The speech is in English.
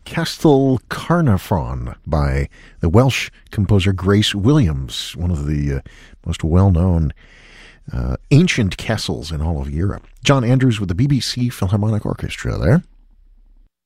Castell Carnarvon by the Welsh composer Grace Williams, one of the most well-known ancient castles in all of Europe. John Andrews with the BBC Philharmonic Orchestra there.